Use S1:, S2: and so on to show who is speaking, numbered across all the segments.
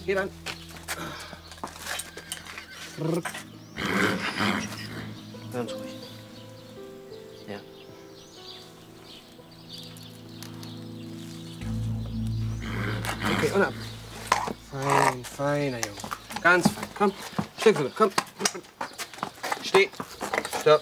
S1: Geh dann. Ganz ruhig. Ja. Okay, und ab. Fein, feiner Junge. Ganz fein. Komm, Stück zurück, komm. Steh. Stopp.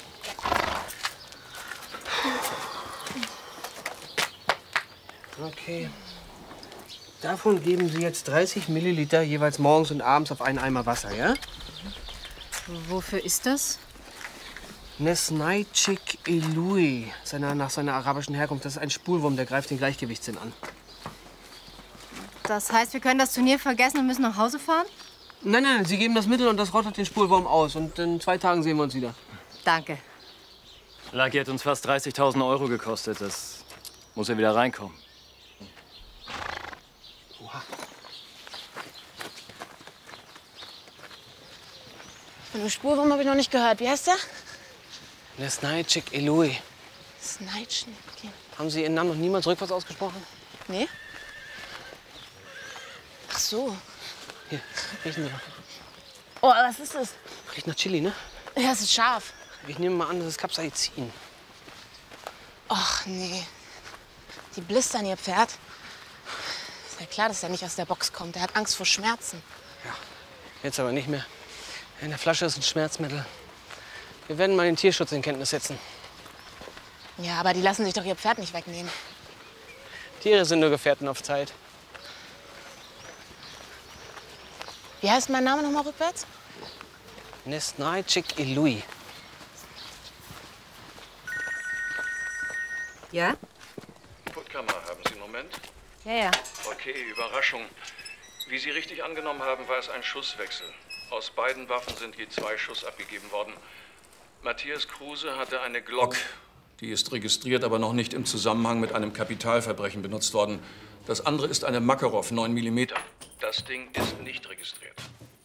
S1: Okay. Davon geben Sie jetzt 30 Milliliter jeweils morgens und abends auf einen Eimer Wasser, ja?
S2: Wofür ist das?
S1: Nesnaichik Elui, nach seiner arabischen Herkunft. Das ist ein Spulwurm, der greift den Gleichgewichtssinn an.
S2: Das heißt, wir können das Turnier vergessen und müssen nach Hause fahren?
S1: Nein, nein, Sie geben das Mittel und das rottet den Spulwurm aus. Und in 2 Tagen sehen wir uns wieder.
S2: Danke.
S3: Lucky hat uns fast 30.000 € gekostet. Das muss ja wieder reinkommen.
S1: Oha.
S4: Von dem Spurwurm habe ich noch nicht gehört. Wie heißt der?
S1: Nesnaichik Elui.
S4: Sneitschen. Okay.
S1: Haben Sie Ihren Namen noch niemals rückwärts ausgesprochen?
S4: Nee? Ach so.
S1: Hier, riechen Sie mal.
S4: Oh, was ist das?
S1: Riecht nach Chili, ne?
S4: Ja, es ist scharf.
S1: Ich nehme mal an, das ist Capsaicin.
S4: Och, nee. Die blistern ihr Pferd. Ist ja klar, dass er nicht aus der Box kommt. Er hat Angst vor Schmerzen.
S1: Ja, jetzt aber nicht mehr. In der Flasche ist ein Schmerzmittel. Wir werden mal den Tierschutz in Kenntnis setzen.
S4: Ja, aber die lassen sich doch ihr Pferd nicht wegnehmen.
S1: Tiere sind nur Gefährten auf Zeit.
S4: Wie heißt mein Name noch mal rückwärts?
S1: Nesnaichik Elui.
S2: Ja?
S5: Puttkammer, haben Sie einen Moment?
S2: Ja.
S5: Okay, Überraschung. Wie Sie richtig angenommen haben, war es ein Schusswechsel. Aus beiden Waffen sind je 2 Schuss abgegeben worden. Matthias Kruse hatte eine Glock. Die ist registriert, aber noch nicht im Zusammenhang mit einem Kapitalverbrechen benutzt worden. Das andere ist eine Makarov 9 mm. Das Ding ist nicht registriert.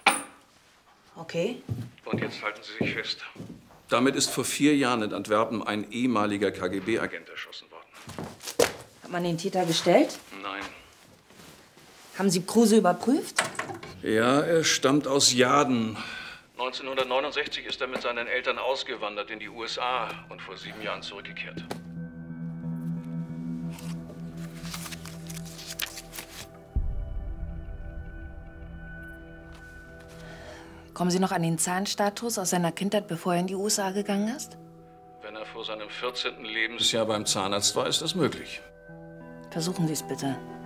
S6: Okay.
S5: Und jetzt halten Sie sich fest. Damit ist vor 4 Jahren in Antwerpen ein ehemaliger KGB-Agent erschossen worden.
S6: Hat man den Täter gestellt?
S5: Nein.
S6: Haben Sie Kruse überprüft?
S5: Ja, er stammt aus Jaden. 1969 ist er mit seinen Eltern ausgewandert in die USA und vor 7 Jahren zurückgekehrt.
S6: Kommen Sie noch an den Zahnstatus aus seiner Kindheit, bevor er in die USA gegangen ist?
S5: Wenn er vor seinem 14. Lebensjahr beim Zahnarzt war, ist das möglich.
S6: Versuchen Sie es bitte.